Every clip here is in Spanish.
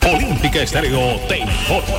Olímpica Estéreo te informa.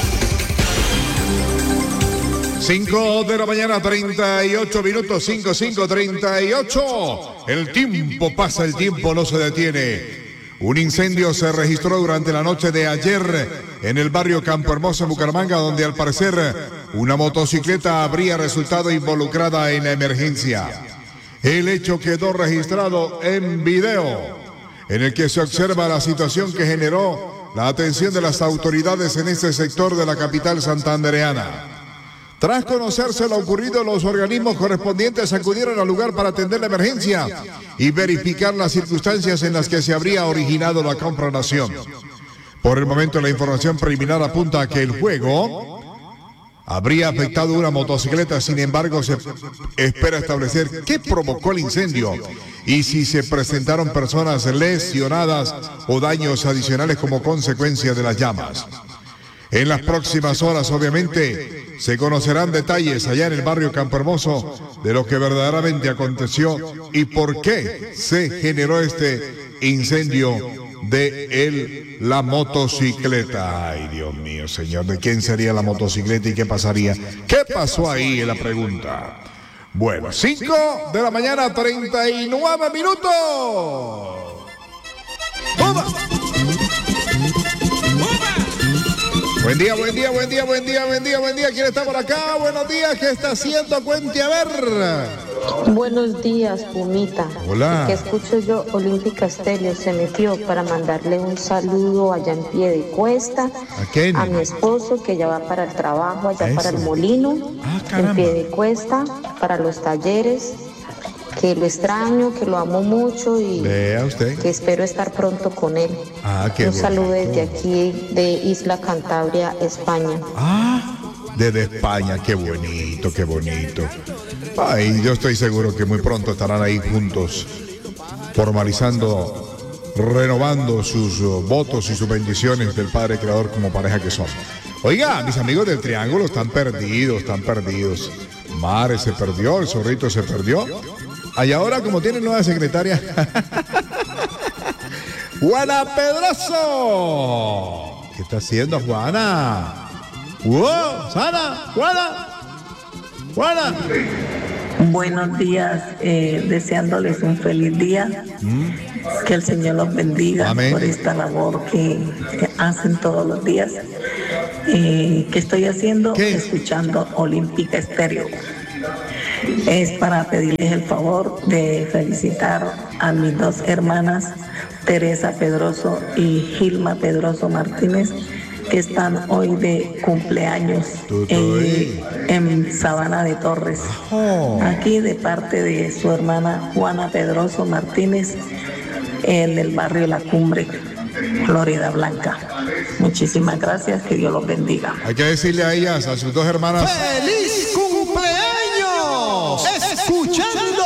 5 de la mañana, 38 minutos, 5:38. El tiempo pasa, el tiempo no se detiene. Un incendio se registró durante la noche de ayer en el barrio Campo Hermoso, en Bucaramanga, donde al parecer una motocicleta habría resultado involucrada en la emergencia. El hecho quedó registrado en video, en el que se observa la situación que generó la atención de las autoridades en este sector de la capital santandereana. Tras conocerse lo ocurrido, los organismos correspondientes acudieron al lugar para atender la emergencia y verificar las circunstancias en las que se habría originado la confrontación. Por el momento, la información preliminar apunta a que el fuego habría afectado una motocicleta. Sin embargo, se espera establecer qué provocó el incendio y si se presentaron personas lesionadas o daños adicionales como consecuencia de las llamas. En las próximas horas, obviamente, se conocerán detalles allá en el barrio Campo Hermoso de lo que verdaderamente aconteció y por qué se generó este incendio de la motocicleta. Ay, Dios mío, señor, ¿de quién sería la motocicleta y qué pasaría? ¿Qué pasó ahí? Es la pregunta. Bueno, 5 de la mañana, 39 minutos. ¡Toma! Buen día, buen día, buen día, buen día, buen día, buen día. ¿Quién está por acá? Buenos días, ¿qué está haciendo? Cuente a ver. Buenos días, Pumita. Hola. Que escucho yo, Olímpica Estéreo se metió para mandarle un saludo allá en Piedecuesta. ¿A quién? A mi esposo, que ya va para el trabajo, allá para el molino. En Piedecuesta, para los talleres. Que lo extraño, que lo amo mucho y vea usted, que espero estar pronto con él. Qué un saludo desde aquí de Isla Cantabria, España. Desde España, qué bonito, qué bonito. Ay, yo estoy seguro que muy pronto estarán ahí juntos, formalizando, renovando sus votos y sus bendiciones del Padre Creador como pareja que son. Oiga, mis amigos del Triángulo están perdidos, están perdidos. Mare se perdió, el Zorrito se perdió. Y ahora, como tiene nueva secretaria, Juana Pedroso. ¿Qué está haciendo, Juana? ¡Wow! ¡Sana! ¡Juana! ¡Juana! Buenos días, deseándoles un feliz día. Que el Señor los bendiga. Amén. Por esta labor que hacen todos los días. ¿Qué estoy haciendo? ¿Qué? Escuchando Olímpica Estéreo. Es para pedirles el favor de felicitar a mis dos hermanas, Teresa Pedroso y Gilma Pedroso Martínez, que están hoy de cumpleaños en Sabana de Torres. Aquí de parte de su hermana Juana Pedroso Martínez, en el barrio La Cumbre, Florida Blanca. Muchísimas gracias, que Dios los bendiga. Hay que decirle a ellas, a sus dos hermanas, ¡feliz cumpleaños! Escuchando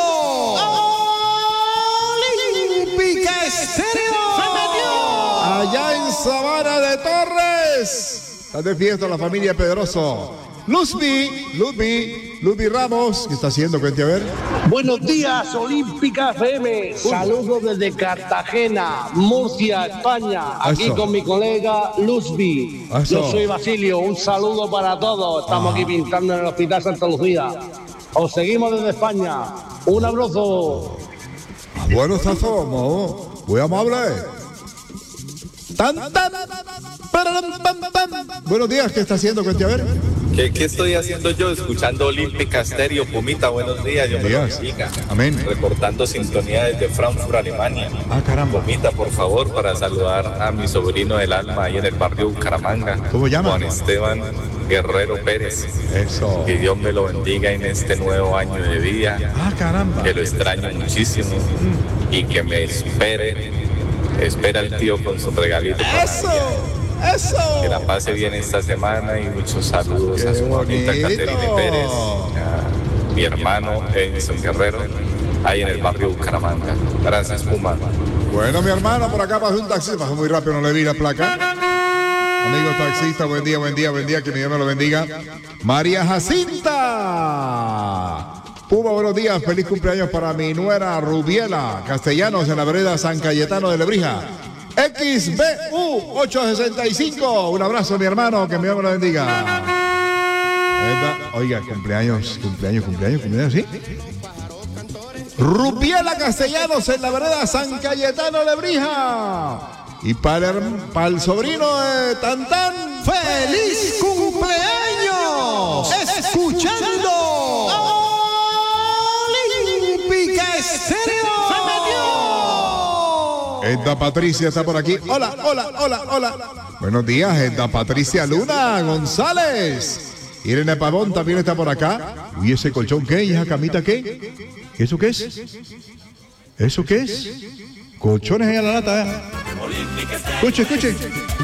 Olímpica Estéreo. Allá en Sabana de Torres. Está de fiesta la familia Pedroso. Luzbi Ramos, ¿qué está haciendo? Cuente a ver. Buenos días, Olímpica FM. Saludos desde Cartagena, Murcia, España. Aquí Eso. con mi colega Luzbi. Eso. Yo soy Basilio. Un saludo para todos. Estamos aquí pintando en el Hospital Santa Lucía. Os seguimos desde España. Un abrazo. Bueno, está somos muy amable. Buenos días, ¿qué está haciendo? Cuente a ver. ¿Qué estoy haciendo yo? Escuchando Olímpica Estéreo. Pumita, buenos días. Yo me lo bendiga. Amén. Reportando sintonía desde Frankfurt, Alemania. Caramba. Pumita, por favor, para saludar a mi sobrino del alma ahí en el barrio Bucaramanga. ¿Cómo llama? Juan Esteban Guerrero Pérez. Eso. Que Dios me lo bendiga en este nuevo año de vida. Caramba. Que lo extraño muchísimo. Y que me espere. Espera el tío con su regalito. ¡Eso! ¡Eso! Que la pase bien esta semana y muchos saludos a su bonita Caterine Pérez, a mi hermano Edison Guerrero, ahí en el barrio Bucaramanga. Gracias, Puma. Bueno, mi hermano, por acá pasó un taxi, pasó muy rápido, no le vi la placa. Amigo taxista, buen día, que mi Dios me lo bendiga. María Jacinta. Puma, buenos días, feliz cumpleaños para mi nuera Rubiela Castellanos en la vereda San Cayetano de Lebrija. XBU 865. Un abrazo, mi hermano, que mi Dios me lo bendiga. Oiga, cumpleaños, ¿sí? Rubiela Castellanos en la vereda San Cayetano Lebrija. Y para el sobrino de Tantán, ¡feliz cumpleaños! Escuchando Olímpica Estéreo. Edda Patricia está por aquí. Hola. Buenos días, Edda Patricia Luna González. Irene Pavón también está por acá. ¿Y ese colchón qué? ¿Y esa camita qué? ¿Eso qué es? ¿Eso qué es? Colchones ahí a la lata. Escuche.